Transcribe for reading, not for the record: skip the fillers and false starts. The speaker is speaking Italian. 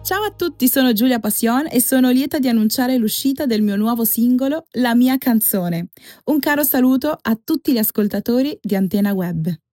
Ciao a tutti, sono Giulia Passion e sono lieta di annunciare l'uscita del mio nuovo singolo La mia canzone. Un caro saluto a tutti gli ascoltatori di Antena Web.